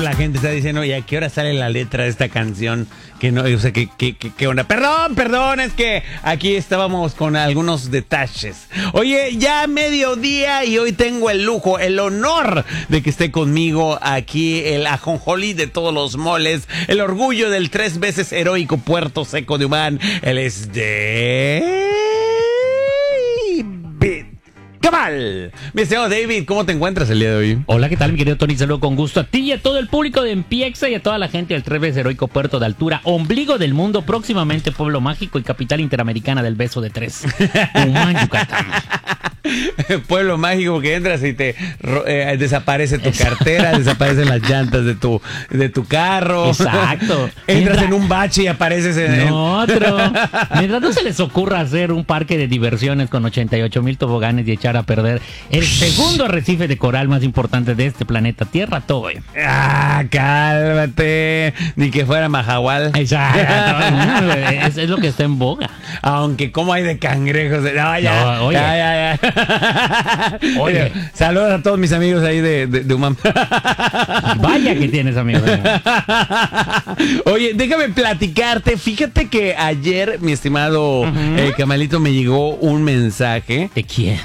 la gente está diciendo, ¿y a qué hora sale la letra de esta canción? Que no, o sea, ¿qué onda? Perdón, es que aquí estábamos con algunos detalles. Oye, ya mediodía y hoy tengo el lujo, el honor de que esté conmigo aquí el ajonjolí de todos los moles, el orgullo del 3 veces heroico Puerto Seco de Humán. Él es David Cabal. Mi estimado David, ¿cómo te encuentras el día de hoy? Hola, ¿qué tal, mi querido Tony? Saludo con gusto a ti y a todo el público de Empiexa y a toda la gente del 3 veces heroico Puerto de Altura, ombligo del mundo, próximamente pueblo mágico y capital interamericana del beso de 3. Humán, Yucatán. Pueblo mágico que entras y te desaparece tu cartera, desaparecen las llantas de tu carro. Exacto. Entras en un bache y apareces en otro. Mientras no se les ocurra hacer un parque de diversiones con 88,000 toboganes y echar a perder el segundo arrecife de coral más importante de este planeta Tierra, todo bien. Ah, cálmate. Ni que fuera Mahahual. Exacto. Es lo que está en boga. Aunque como hay de cangrejos. No, ya. No, oye. Ya. Oye. Saludos a todos mis amigos ahí de Humán. Vaya que tienes, amigo. Oye, déjame platicarte. Fíjate que ayer, mi estimado Camalito, me llegó un mensaje. ¿De quién?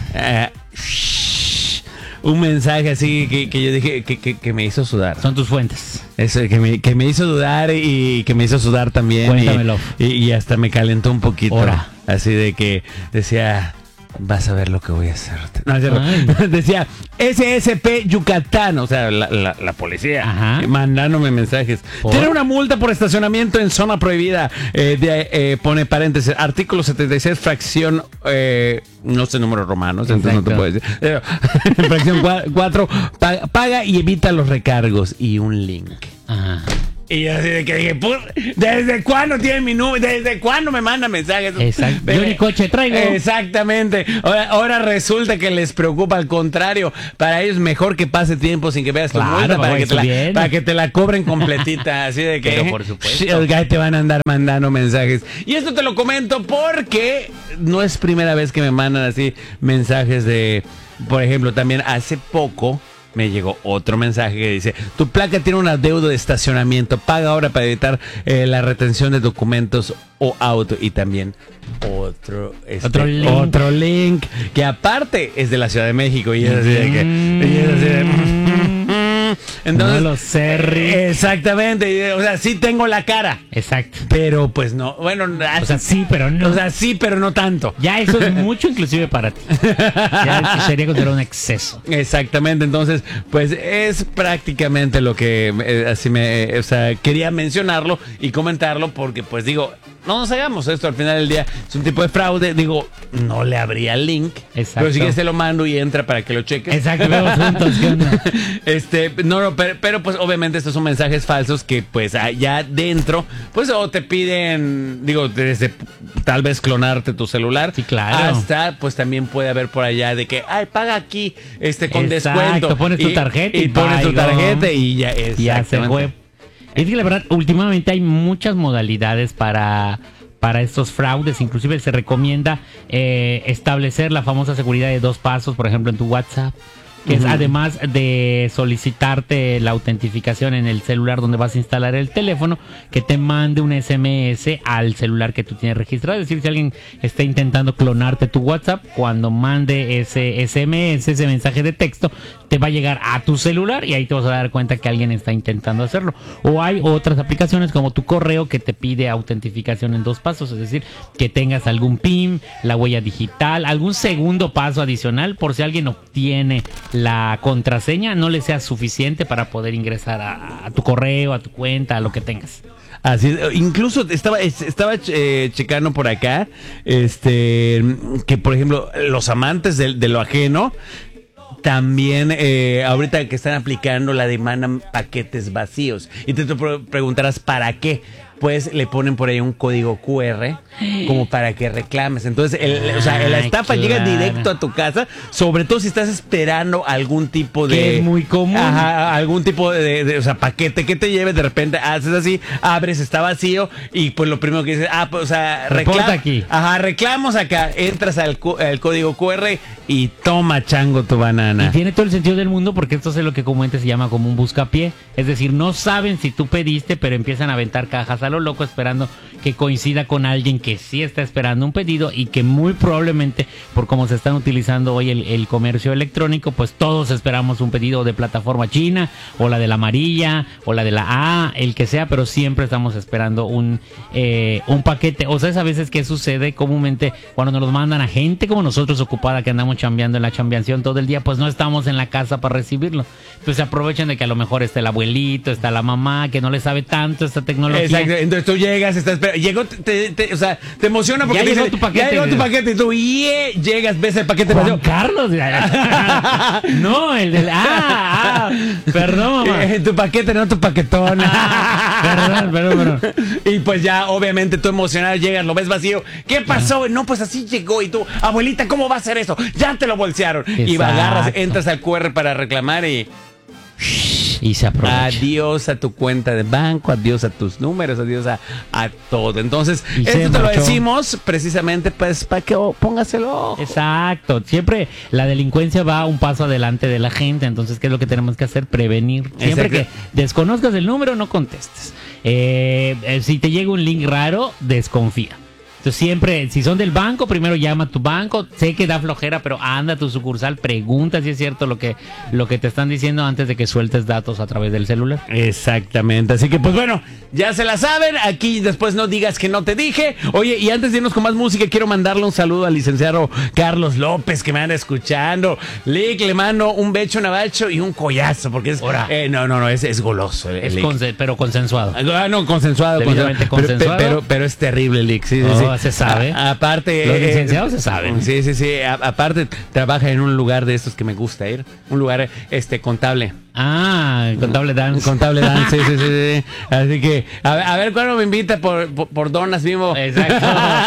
Un mensaje así que yo dije que me hizo sudar. Son tus fuentes. Eso, que me hizo dudar y que me hizo sudar también. Cuéntamelo. Y hasta me calentó un poquito. Ora. Así de que decía... Vas a ver lo que voy a hacer. No, decía SSP Yucatán, o sea, la policía. Ajá. Mandándome mensajes. Tiene una multa por estacionamiento en zona prohibida. Pone paréntesis, artículo 76, fracción, no sé números romanos, entonces no te puedo decir. Fracción 4, paga y evita los recargos. Y un link. Ajá. Y yo así de que dije, ¿desde cuándo tiene mi número? ¿Desde cuándo me manda mensajes? Exacto. Yo ni coche traigo. Exactamente. Ahora resulta que les preocupa, al contrario. Para ellos mejor que pase tiempo sin que veas tu multa para que te la cobren completita. Así de que, pero por supuesto, te van a andar mandando mensajes. Y esto te lo comento porque no es primera vez que me mandan así mensajes de, por ejemplo, también hace poco me llegó otro mensaje que dice: tu placa tiene un adeudo de estacionamiento, paga ahora para evitar la retención de documentos o auto. Y también otro link que aparte es de la Ciudad de México y es así de que entonces, no lo sé, Rick. Exactamente, o sea, sí tengo la cara. Exacto. Pero pues no, bueno, o sea, sí, pero no. O sea, sí, pero no tanto. Ya eso es mucho inclusive para ti. Ya sería considerado un exceso. Exactamente, entonces, pues es prácticamente lo que o sea, quería mencionarlo y comentarlo porque pues digo, no nos hagamos esto, al final del día es un tipo de fraude, digo, no le abría el link. Exacto. Pero si quieres te lo mando y entra para que lo cheques. Exacto, vemos juntos, ¿qué onda? Pero pues obviamente estos son mensajes falsos que pues allá dentro, pues o te piden, digo, desde tal vez clonarte tu celular. Sí, claro. Hasta pues también puede haber por allá de que, paga aquí, con Exacto, descuento. Pones tu tarjeta y pones tu tarjeta y ya es. Ya se fue. Es que la verdad, últimamente hay muchas modalidades para estos fraudes. Inclusive se recomienda establecer la famosa seguridad de 2 pasos, por ejemplo, en tu WhatsApp, que es además de solicitarte la autentificación en el celular donde vas a instalar el teléfono, que te mande un SMS al celular que tú tienes registrado. Es decir, si alguien está intentando clonarte tu WhatsApp, cuando mande ese SMS, ese mensaje de texto, te va a llegar a tu celular y ahí te vas a dar cuenta que alguien está intentando hacerlo. O hay otras aplicaciones como tu correo que te pide autentificación en 2 pasos, es decir, que tengas algún PIN, la huella digital, algún segundo paso adicional por si alguien obtiene la contraseña, no le sea suficiente para poder ingresar a tu correo, a tu cuenta, a lo que tengas. Así, incluso estaba checando por acá, que por ejemplo los amantes de lo ajeno también ahorita que están aplicando la demandan paquetes vacíos y te preguntarás ¿para qué? después le ponen por ahí un código QR como para que reclames. Entonces, la estafa llega directo a tu casa, sobre todo si estás esperando algún tipo de... Que es muy común. Ajá, algún tipo de paquete que te lleve, de repente haces así, abres, está vacío y pues lo primero que dices, reporta aquí. Ajá, reclamos acá, entras al código QR y toma, chango, tu banana. Y tiene todo el sentido del mundo porque esto es lo que comúnmente se llama como un buscapié. Es decir, no saben si tú pediste, pero empiezan a aventar cajas a lo loco esperando que coincida con alguien que sí está esperando un pedido y que muy probablemente, por cómo se están utilizando hoy el comercio electrónico, pues todos esperamos un pedido de plataforma china o la de la amarilla o la de la A, el que sea, pero siempre estamos esperando un paquete. O sea, a veces que sucede comúnmente cuando nos los mandan a gente como nosotros ocupada que andamos chambeando en la chambeación todo el día, pues no estamos en la casa para recibirlo. Entonces se aprovechan de que a lo mejor está el abuelito, está la mamá que no le sabe tanto esta tecnología. Exacto, entonces tú llegas, estás esperando, llegó, te emociona porque ya te llegó dice, tu paquete. ya llegó tu paquete y tú llegas, ves el paquete. Juan Carlos. No, el del... perdón, mamá. Tu paquete, no tu paquetón. Perdón. Y pues ya, obviamente, tú emocionado llegas, lo ves vacío. ¿Qué pasó? No, pues así llegó. Y tú, abuelita, ¿cómo va a ser eso? Ya te lo bolsearon. Exacto. Y agarras, entras al QR para reclamar y se aprovecha. Adiós a tu cuenta de banco, adiós a tus números, adiós a todo. Entonces, Y esto te lo marchó. decimos precisamente pues para que póngaselo. Exacto. Siempre la delincuencia va un paso adelante de la gente. Entonces, ¿qué es lo que tenemos que hacer? Prevenir. Siempre Exacto. que desconozcas el número, no contestes. Si te llega un link raro, desconfía. Entonces siempre, si son del banco, primero llama a tu banco. Sé que da flojera, pero anda a tu sucursal, pregunta si es cierto lo que te están diciendo antes de que sueltes datos a través del celular. Exactamente, así que pues bueno, ya se la saben, aquí después no digas que no te dije. Oye, y antes de irnos con más música, quiero mandarle un saludo al licenciado Carlos López, que me anda escuchando. Lick, le mando un becho navacho y un collazo, porque es... No, es goloso. Pero consensuado. No, consensuado. Debidamente consensuado. Pero es terrible, Lick, sí. Se sabe. Aparte... Los licenciados se saben. Sí. Aparte, trabaja en un lugar de estos que me gusta ir. Un lugar contable. Contable dance. Contable dance, sí. Así que, a ver cuándo me invita por donas, Mimo. Exacto.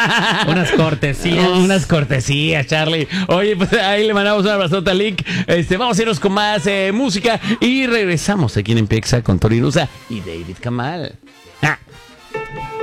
Unas cortesías. Charlie. Oye, pues ahí le mandamos un abrazote a Lick. Vamos a irnos con más música y regresamos aquí en Empieza con Tori Nusa y David Kamal.